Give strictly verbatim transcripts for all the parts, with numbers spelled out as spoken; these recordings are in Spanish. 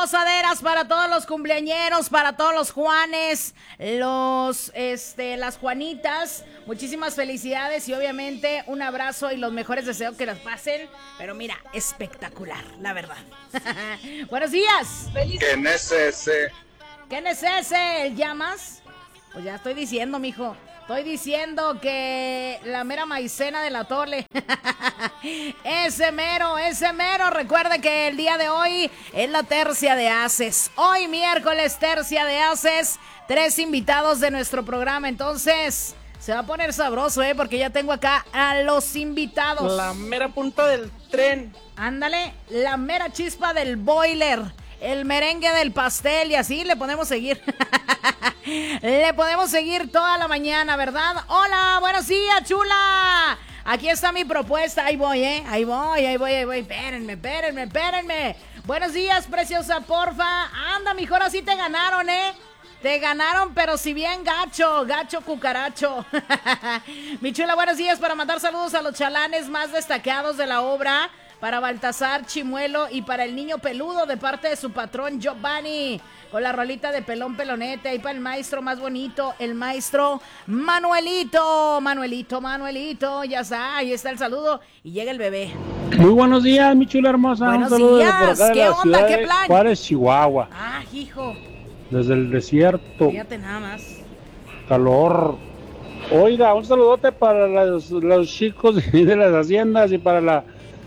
Posaderas para todos los cumpleañeros, para todos los Juanes, los, este, las Juanitas, muchísimas felicidades y obviamente un abrazo y los mejores deseos que las pasen, pero mira, espectacular, la verdad. Buenos días. ¿Quién es ese? ¿Quién es ese? ¿El llamas? Pues ya estoy diciendo, mijo. Estoy diciendo que la mera maicena de la Tole. Ese mero, ese mero. Recuerde que el día de hoy es la tercia de Haces. Hoy miércoles, tercia de Haces. Tres invitados de nuestro programa. Entonces, se va a poner sabroso, ¿eh? Porque ya tengo acá a los invitados. La mera punta del tren. Ándale, la mera chispa del boiler. El merengue del pastel y así le podemos seguir. Le podemos seguir toda la mañana, ¿verdad? Hola, buenos días, chula. Aquí está mi propuesta. Ahí voy, ¿eh? Ahí voy, ahí voy, ahí voy. Espérenme, espérenme, espérenme. Buenos días, preciosa, porfa. Anda, mijo, ahora sí te ganaron, ¿eh? Te ganaron, pero si bien gacho, gacho cucaracho. Mi chula, buenos días para mandar saludos a los chalanes más destacados de la obra. Para Baltasar Chimuelo y para el niño peludo de parte de su patrón Giovanni. Con la rolita de Pelón Pelonete. Y para el maestro más bonito, el maestro Manuelito. Manuelito, Manuelito. Ya está, ahí está el saludo. Y llega el bebé. Muy buenos días, mi chula hermosa. Buenos Un saludo días. de por acá de ¿Qué la onda? ciudad ¿Qué de plan? Juárez, Chihuahua. Ah, hijo. Desde el desierto. Fíjate nada más. Calor. Oiga, un saludote para los, los chicos de las haciendas y para la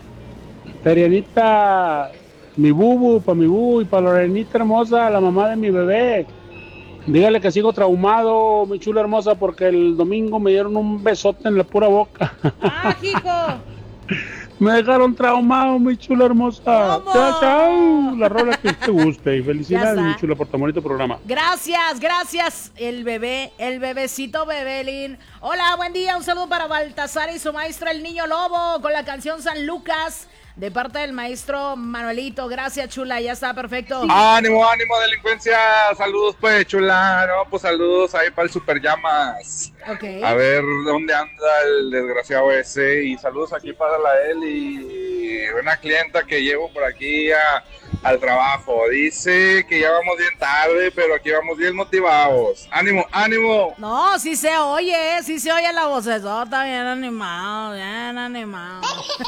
Terianita, mi bubu, para mi bubu y para Lorenita hermosa, la mamá de mi bebé. Dígale que sigo traumado, mi chula hermosa, porque el domingo me dieron un besote en la pura boca. Ah, hijo. Me dejaron traumado, mi chula hermosa. ¿Cómo? Chao, chao. La rola que te guste. Y felicidades, Ya mi está. chula, por tu bonito programa. Gracias, gracias. El bebé, el bebecito Bebelín. Hola, buen día. Un saludo para Baltasar y su maestro, el niño lobo, con la canción San Lucas. De parte del maestro Manuelito. Gracias, chula. Ya está, perfecto. Ánimo, ánimo, delincuencia. Saludos, pues, chula. No, pues saludos ahí para el Super Llamas. Ok. A ver dónde anda el desgraciado ese. Y saludos aquí para la él y una clienta que llevo por aquí a, al trabajo. Dice que ya vamos bien tarde, pero aquí vamos bien motivados. Ánimo, ánimo. No, sí se oye, sí se oye la vocesota. Bien animado, bien animado.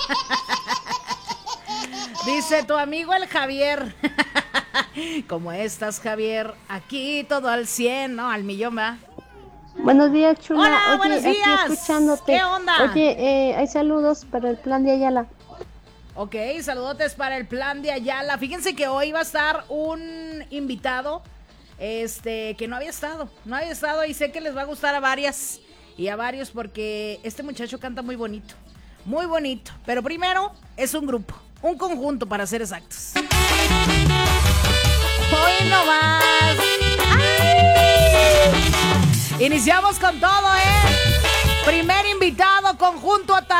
Dice tu amigo el Javier. ¿Cómo estás, Javier? Aquí todo al cien, ¿no? Al millón, ¿verdad? Buenos días, chula. Hola, Oye, buenos aquí días. escuchándote. ¿Qué onda? Oye, eh, hay saludos para el plan de Ayala. Ok, saludotes para el plan de Ayala. Fíjense que hoy va a estar un invitado, este, que no había estado, no había estado y sé que les va a gustar a varias y a varios porque este muchacho canta muy bonito, muy bonito. Pero primero es un grupo, un conjunto para ser exactos. Hoy no más. ¡Ay! Iniciamos con todo, ¿eh? Primer invitado, conjunto a